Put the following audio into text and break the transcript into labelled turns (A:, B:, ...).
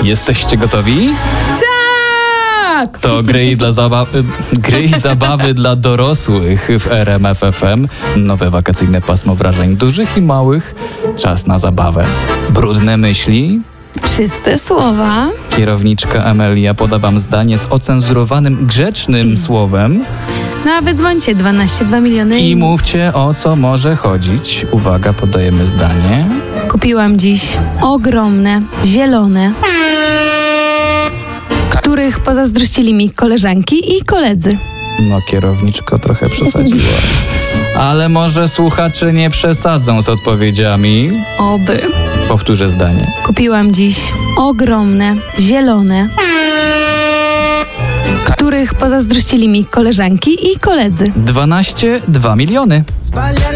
A: Jesteście gotowi?
B: Tak!
A: To gry i zabawy dla dorosłych w RMF FM. Nowe wakacyjne pasmo wrażeń dużych i małych. Czas na zabawę. Brudne myśli.
B: Czyste słowa.
A: Kierowniczka Amelia poda wam zdanie z ocenzurowanym, grzecznym słowem.
B: Nawet dzwońcie 12 miliony.
A: I mówcie, o co może chodzić. Uwaga, podajemy zdanie.
B: Kupiłam dziś ogromne, zielone, których pozazdrościli mi koleżanki i koledzy.
A: No, kierowniczko trochę przesadziła. Ale może słuchacze nie przesadzą z odpowiedziami.
B: Oby.
A: Powtórzę zdanie.
B: Kupiłam dziś ogromne, zielone, których pozazdrościli mi koleżanki i koledzy.
A: 2 miliony.